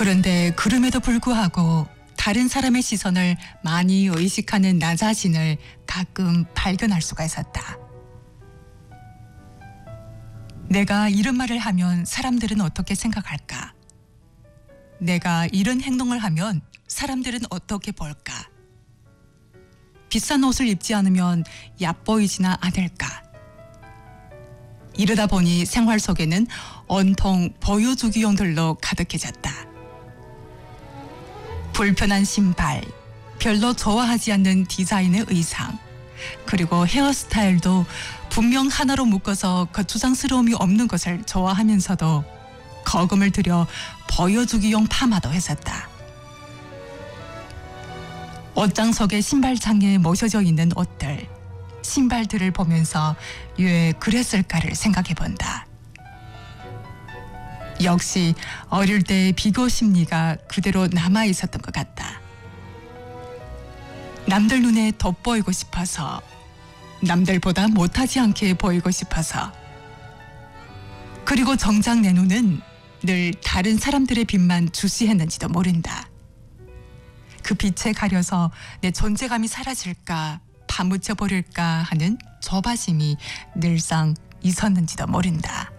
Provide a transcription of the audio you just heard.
그런데 그럼에도 불구하고 다른 사람의 시선을 많이 의식하는 나 자신을 가끔 발견할 수가 있었다. 내가 이런 말을 하면 사람들은 어떻게 생각할까? 내가 이런 행동을 하면 사람들은 어떻게 볼까? 비싼 옷을 입지 않으면 얕보이지나 않을까? 이러다 보니 생활 속에는 온통 보여주기용들로 가득해졌다. 불편한 신발, 별로 좋아하지 않는 디자인의 의상, 그리고 헤어스타일도 분명 하나로 묶어서 거추장스러움이 없는 것을 좋아하면서도 거금을 들여 보여주기용 파마도 했었다. 옷장 속에 신발장에 모셔져 있는 옷들, 신발들을 보면서 왜 그랬을까를 생각해 본다. 역시 어릴 때의 비교 심리가 그대로 남아 있었던 것 같다. 남들 눈에 돋보이고 싶어서, 남들보다 못하지 않게 보이고 싶어서, 그리고 정작 내 눈은 늘 다른 사람들의 빛만 주시했는지도 모른다. 그 빛에 가려서 내 존재감이 사라질까, 파묻혀 버릴까 하는 조바심이 늘상 있었는지도 모른다.